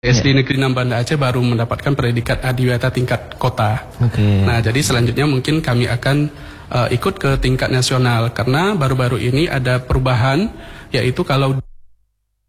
SD Negeri 6 Banda Aceh baru mendapatkan predikat adiwiyata tingkat kota. Nah, jadi selanjutnya mungkin kami akan ikut ke tingkat nasional karena baru-baru ini ada perubahan, yaitu kalau